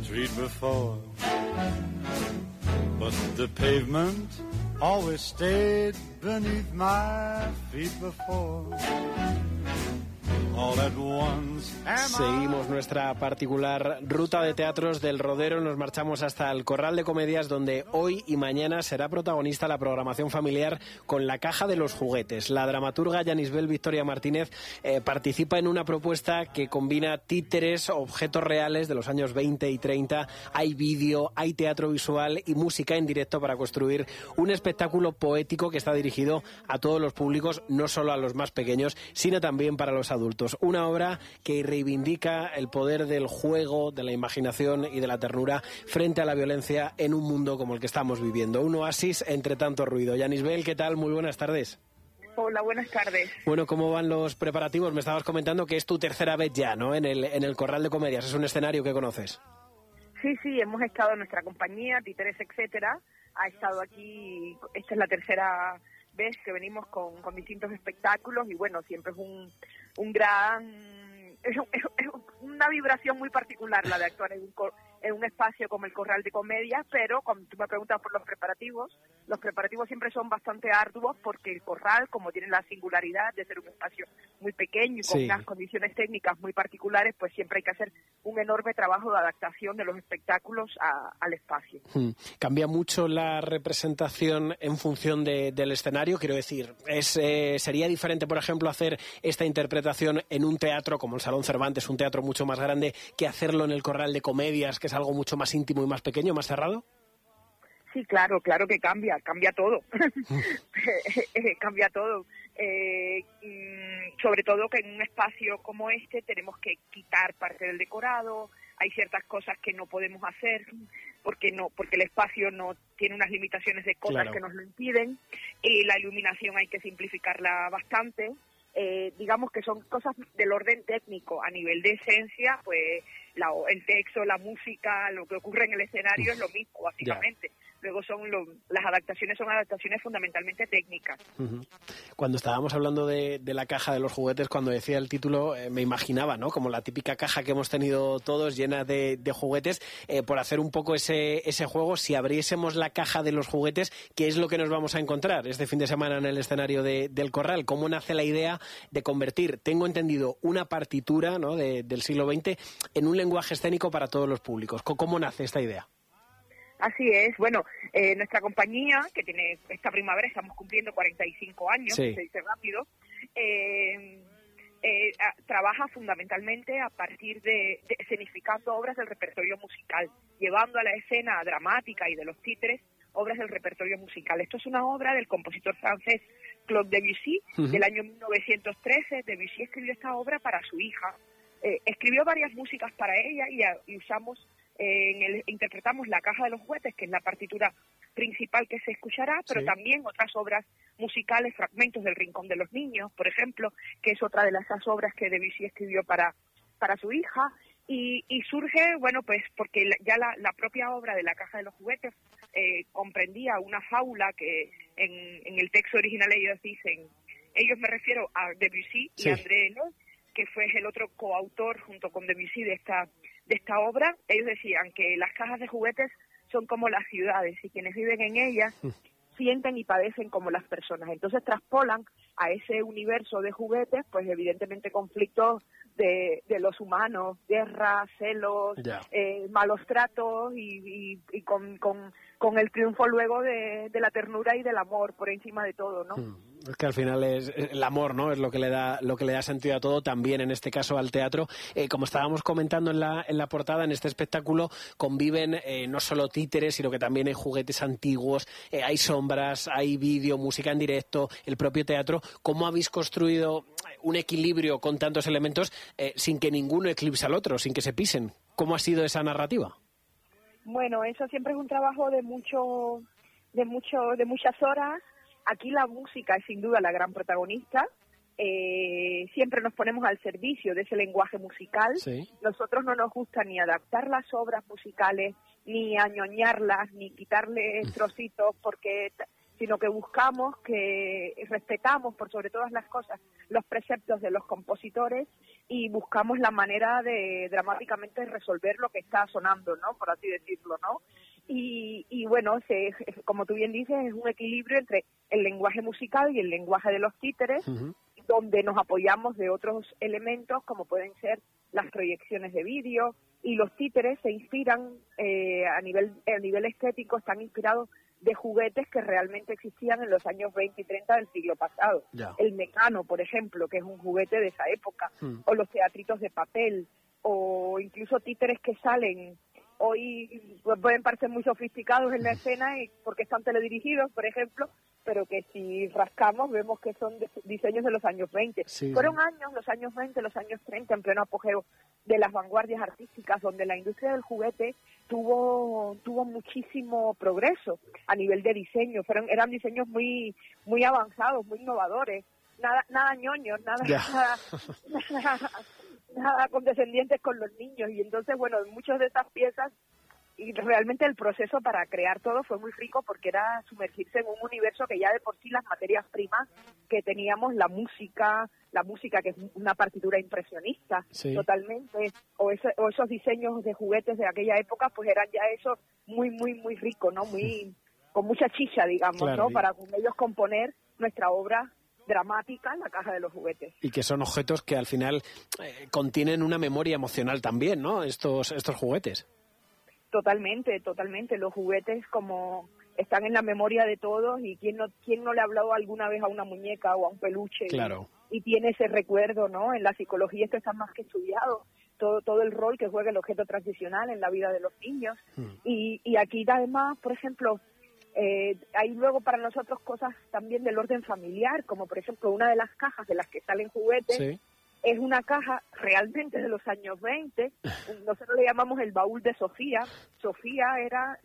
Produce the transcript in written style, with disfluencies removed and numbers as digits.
street before, but the pavement always stayed beneath my feet before. All at once. Seguimos nuestra particular ruta de teatros del Rodero. Nos marchamos hasta el Corral de Comedias, donde hoy y mañana será protagonista la programación familiar con La Caja de los Juguetes. La dramaturga Yanisbel Victoria Martínez participa en una propuesta que combina títeres, objetos reales de los años 20 y 30. Hay vídeo, hay teatro visual y música en directo para construir un espectáculo poético que está dirigido a todos los públicos, no solo a los más pequeños, sino también para los adultos. Una obra que reivindica el poder del juego, de la imaginación y de la ternura frente a la violencia en un mundo como el que estamos viviendo. Un oasis entre tanto ruido. Yanisbel, ¿qué tal? Muy buenas tardes. Hola, buenas tardes. Bueno, ¿cómo van los preparativos? Me estabas comentando que es tu tercera vez ya, ¿no? En el Corral de Comedias. Es un escenario que conoces. Sí, hemos estado en nuestra compañía, Títeres, etcétera. Ha estado aquí, esta es la tercera vez que venimos con distintos espectáculos y bueno, siempre es un gran... Es una vibración muy particular la de actuar en un espacio como el Corral de Comedias, pero cuando tú me preguntas por los preparativos siempre son bastante arduos porque el Corral, como tiene la singularidad de ser un espacio muy pequeño y con unas condiciones técnicas muy particulares, pues siempre hay que hacer un enorme trabajo de adaptación de los espectáculos al espacio. ¿Cambia mucho la representación en función del escenario? Quiero decir, ¿sería diferente, por ejemplo, hacer esta interpretación en un teatro como el Salón Cervantes, un teatro mucho más grande, que hacerlo en el Corral de Comedias, que es algo mucho más íntimo y más pequeño, más cerrado? Sí, claro que cambia todo. Cambia todo. Sobre todo que en un espacio como este tenemos que quitar parte del decorado, hay ciertas cosas que no podemos hacer porque el espacio no tiene unas limitaciones de cosas que nos lo impiden, la iluminación hay que simplificarla bastante. Digamos que son cosas del orden técnico. A nivel de esencia, pues el texto, la música, lo que ocurre en el escenario es lo mismo, básicamente. Luego las adaptaciones son adaptaciones fundamentalmente técnicas. Cuando estábamos hablando de la caja de los juguetes, cuando decía el título, me imaginaba, ¿no? Como la típica caja que hemos tenido todos llena de juguetes. Por hacer un poco ese juego, si abriésemos la caja de los juguetes, ¿qué es lo que nos vamos a encontrar este fin de semana en el escenario del Corral? ¿Cómo nace la idea de convertir, tengo entendido, una partitura, ¿no?, del siglo XX en un lenguaje escénico para todos los públicos? ¿Cómo nace esta idea? Así es. Bueno, nuestra compañía, que tiene esta primavera, estamos cumpliendo 45 años, se dice rápido, trabaja fundamentalmente a partir de escenificando obras del repertorio musical, llevando a la escena dramática y de los títeres obras del repertorio musical. Esto es una obra del compositor francés Claude Debussy, del año 1913. Debussy escribió esta obra para su hija. Escribió varias músicas para ella y usamos... interpretamos La Caja de los Juguetes, que es la partitura principal que se escuchará, pero también otras obras musicales, fragmentos del Rincón de los Niños, por ejemplo, que es otra de esas obras que Debussy escribió para su hija, y surge, bueno, pues porque ya la propia obra de La Caja de los Juguetes comprendía una fábula que en el texto original ellos me refiero a Debussy y André Enel, que fue el otro coautor junto con Debussy de esta obra. Ellos decían que las cajas de juguetes son como las ciudades y quienes viven en ellas sienten y padecen como las personas. Entonces traspolan a ese universo de juguetes, pues evidentemente conflictos de los humanos, guerras, celos, malos tratos y con el triunfo luego de la ternura y del amor por encima de todo, ¿no? Es que al final es el amor, ¿no? Es lo que le da sentido a todo, también en este caso al teatro. Como estábamos comentando en la portada, en este espectáculo conviven no solo títeres, sino que también hay juguetes antiguos, hay sombras, hay vídeo, música en directo, el propio teatro. ¿Cómo habéis construido un equilibrio con tantos elementos sin que ninguno eclipse al otro, sin que se pisen? ¿Cómo ha sido esa narrativa? Bueno, eso siempre es un trabajo de muchas horas. Aquí la música es sin duda la gran protagonista. Siempre nos ponemos al servicio de ese lenguaje musical. Nosotros no nos gusta ni adaptar las obras musicales, ni añoñarlas, ni quitarle trocitos, porque sino que buscamos que respetamos por sobre todas las cosas los preceptos de los compositores y buscamos la manera de dramáticamente resolver lo que está sonando, ¿no? Por así decirlo, ¿no? Y bueno, como tú bien dices, es un equilibrio entre el lenguaje musical y el lenguaje de los títeres, donde nos apoyamos de otros elementos como pueden ser las proyecciones de vídeo, y los títeres se inspiran a nivel estético, están inspirados de juguetes que realmente existían en los años 20 y 30 del siglo pasado. Ya. El mecano, por ejemplo, que es un juguete de esa época, o los teatritos de papel, o incluso títeres que salen hoy, pues pueden parecer muy sofisticados en la escena y porque están teledirigidos, por ejemplo, pero que si rascamos vemos que son diseños de los años 20. Sí, Fueron años, los años 20, los años 30, en pleno apogeo de las vanguardias artísticas, donde la industria del juguete tuvo muchísimo progreso a nivel de diseño. Eran diseños muy avanzados, muy innovadores, nada ñoños, nada condescendientes con los niños. Y entonces, bueno, muchas de estas piezas, y realmente el proceso para crear todo fue muy rico porque era sumergirse en un universo que ya de por sí las materias primas que teníamos, la música que es una partitura impresionista, sí, totalmente, o esos diseños de juguetes de aquella época, pues eran ya eso muy rico, ¿no? Con mucha chicha, digamos, claro, ¿no? Para con ellos componer nuestra obra dramática, La caja de los juguetes. Y que son objetos que al final contienen una memoria emocional también, ¿no? Estos juguetes. Totalmente. Los juguetes como están en la memoria de todos, y quién no le ha hablado alguna vez a una muñeca o a un peluche. Claro. Y tiene ese recuerdo, ¿no? En la psicología esto está más que estudiado, todo el rol que juega el objeto transicional en la vida de los niños. Y aquí además, por ejemplo, hay luego para nosotros cosas también del orden familiar, como por ejemplo una de las cajas de las que salen juguetes, Sí. es una caja realmente de los años 20, nosotros le llamamos el baúl de Sofía. Sofía era